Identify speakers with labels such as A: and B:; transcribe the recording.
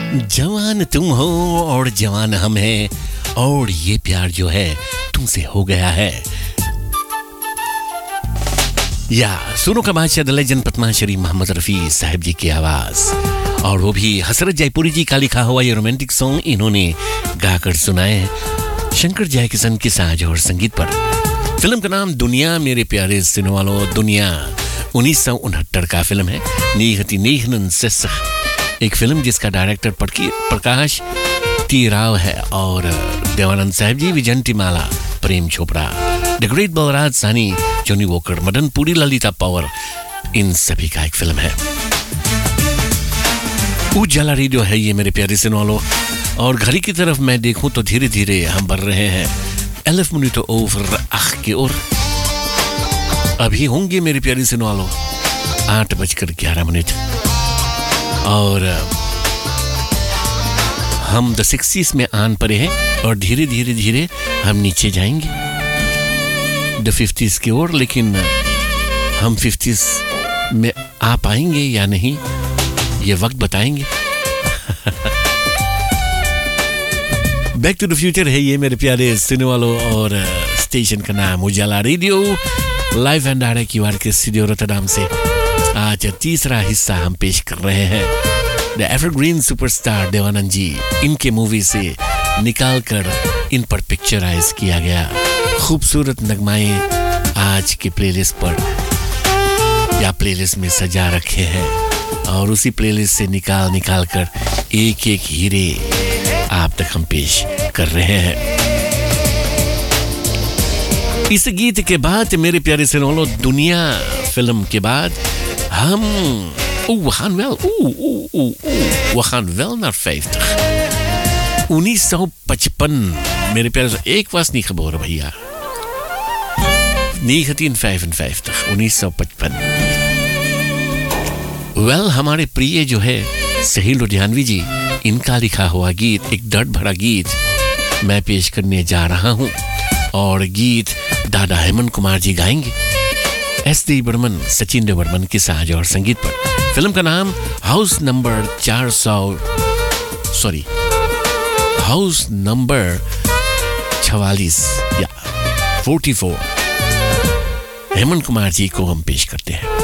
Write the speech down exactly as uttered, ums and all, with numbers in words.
A: जवान तुम हो और जवान हम हैं और ये प्यार जो है तुमसे हो गया है। या सुनो का बादशाह द लेजेंड पद्मा श्री मोहम्मद रफी साहब जी की आवाज और वो भी हसरत जयपुरी जी का लिखा हुआ ये रोमांटिक सॉन्ग इन्होंने गाकर सुनाए शंकर जयकिशन के साज और संगीत पर। फिल्म का नाम दुनिया मेरे प्यारे सुनने वालों, दुनिया उन्नीस सौ उनहत्तर का फिल्म है। नीहति नीहनन सेसख एक फिल्म जिसका डायरेक्टर प्रकाश टी राव है और देवानंद साहब जी, विजंतीमाला, प्रेम चोपड़ा, द ग्रेट बलराज सानी, Johnny walker, Madan Puri, Lalita power, इन सभी का एक फिल्म है। उजाला रेडियो है ये मेरे प्यारे सुनने वालों और घड़ी की तरफ मैं देखूं तो धीरे धीरे हम बढ़ रहे हैं एलेफ मिनटों ओवर आख की ओर। अभी होंगे मेरे प्यारे सुनने वालों आठ बजकर ग्यारह मिनट और हम द सिक्सटीज़ में आन पड़े हैं और धीरे धीरे धीरे हम नीचे जाएंगे द फिफ्टीज़ की ओर। लेकिन हम फिफ्टीज़ में आ पाएंगे या नहीं ये वक्त बताएंगे। बैक टू द फ्यूचर है ये मेरे प्यारे सुनने वालों और स्टेशन का नाम उजाला radio, live and direct QR के स्टूडियो रोटरडम से आज तीसरा हिस्सा हम पेश कर रहे हैं द एवरग्रीन सुपरस्टार देवानंद जी। इनके मूवी से निकाल कर इन पर पिक्चराइज किया गया खूबसूरत नगमाए आज के प्लेलिस्ट पर या प्लेलिस्ट में सजा रखे हैं और उसी प्लेलिस्ट से निकाल निकाल कर एक एक हीरे आप तक हम पेश कर रहे हैं। इस गीत के बाद मेरे प्यारे सुनो दुनिया फिल्म के बाद हम oeh we gaan wel oeh oeh oeh oeh we gaan wel naar vijftig उन्नीस सौ पचपन मेरे प्यारे एक was niet geboren भैया negentien vijfenvijftig उन्नीस सौ पचपन। वेल हमारे प्रिय जो है सही लुधियानवी जी, इनका लिखा हुआ गीत, एक दर्द भरा गीत मैं पेश करने जा रहा हूं और गीत दादा हेमंत कुमार जी गाएंगे एस डी बर्मन, सचिन दे बर्मन के साज और संगीत पर। फिल्म का नाम हाउस नंबर चार सौ सॉरी हाउस नंबर चवालीस या चौवालीस हेमंत कुमार जी को हम पेश करते हैं।